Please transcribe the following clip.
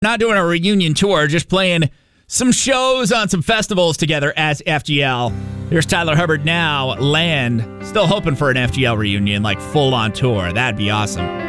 Not doing a reunion tour, just playing some shows on some festivals together as FGL. Here's Tyler Hubbard now, Land. Still hoping for an FGL reunion, like full-on tour. That'd be awesome.